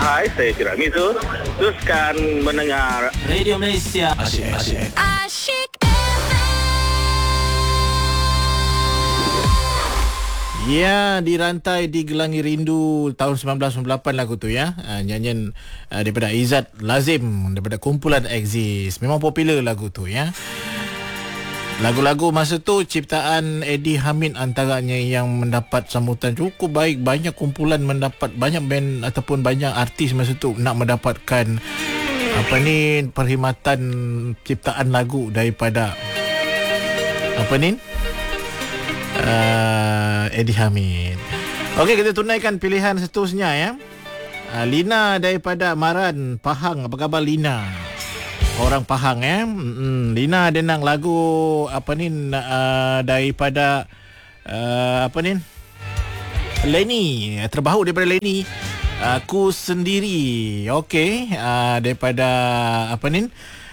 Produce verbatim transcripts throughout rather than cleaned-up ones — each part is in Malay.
Hai, saya Tiramisu. Teruskan mendengar Radio Malaysia. Asyik, asyik. Asyik. Ya, dirantai digelangi rindu tahun sembilan belas sembilan puluh lapan lagu tu ya. Uh, nyanyian uh, daripada Izzat Lazim daripada kumpulan Exist. Memang popular lagu tu ya. Lagu-lagu masa tu ciptaan Eddie Hamid antaranya yang mendapat sambutan cukup baik. Banyak kumpulan mendapat, banyak band ataupun banyak artis masa tu nak mendapatkan apa ni, perkhidmatan ciptaan lagu daripada apa ni? Uh, Eddie Hamid. Okey, kita tunaikan pilihan seterusnya ya. Uh, Lina daripada Maran, Pahang. Apa khabar Lina? Orang Pahang ya. Mm-mm. Lina ada nak lagu apa ni uh, daripada uh, apa ni? Lenny, terbaru daripada Lenny. Aku sendiri. Okey, uh, daripada apa ni?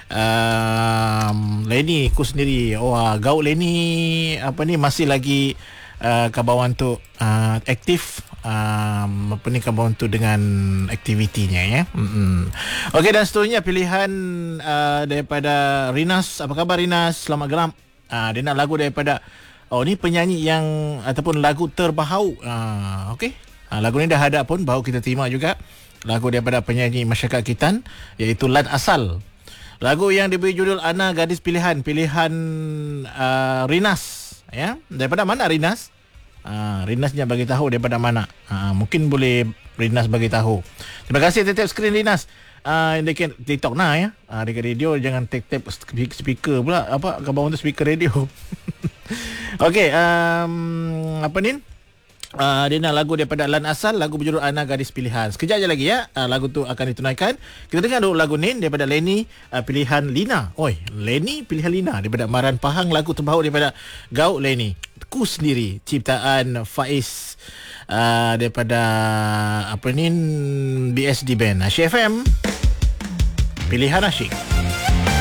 Um, Lenny, aku sendiri. Oh, uh, gaul Lenny apa ni masih lagi uh, kabawan tu uh, aktif. Um, apa ni kabawan tu dengan aktivitinya ya. Mm-mm. Okey, dan seterusnya pilihan uh, daripada Rinas. Apa khabar Rinas? Selamat geram. Uh, dia nak lagu daripada, oh ni penyanyi yang ataupun lagu terbahau. Uh, Okey. Uh, lagu ni dah ada pun, baru kita terima juga. Lagu daripada penyanyi masyarakat Kitan, iaitu Lan Asal. Lagu yang diberi judul Ana Gadis Pilihan. Pilihan uh, Rinas ya. Daripada mana Rinas? Uh, Rinasnya bagi tahu daripada mana. Uh, mungkin boleh Rinas bagi tahu. Terima kasih tap skrin Rinas. Uh, dekat TikTok nah ya. Uh, dekat radio jangan tap-tap speaker pula. Apa khabar untuk speaker radio? Okey, um, apa ni? Uh, dia nak lagu daripada Lan Asal, lagu berjudul Ana Gadis Pilihan. Sekejap je lagi ya, uh, lagu tu akan ditunaikan. Kita dengar dulu lagu ni daripada Lenny, uh, pilihan Lina. Oi, Lenny pilihan Lina daripada Maran Pahang, lagu terbaru daripada Gauk Lenny. Ku Sendiri, ciptaan Faiz uh, daripada apa ni B S D Band. Asyik F M, pilihan asyik.